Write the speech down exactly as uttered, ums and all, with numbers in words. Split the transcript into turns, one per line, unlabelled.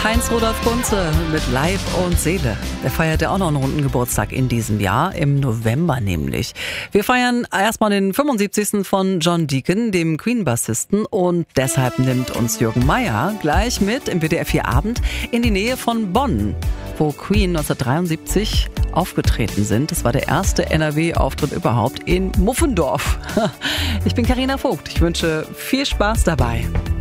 Heinz-Rudolf Kunze mit Leib und Seele. Der feiert ja auch noch einen runden Geburtstag in diesem Jahr, im November nämlich. Wir feiern erstmal den fünfundsiebzigsten von John Deacon, dem Queen-Bassisten. Und deshalb nimmt uns Jürgen Meier gleich mit im W D R vier Abend in die Nähe von Bonn, wo Queen neunzehnhundertdreiundsiebzig aufgetreten sind. Das war der erste N R W-Auftritt überhaupt in Muffendorf. Ich bin Carina Vogt. Ich wünsche viel Spaß dabei.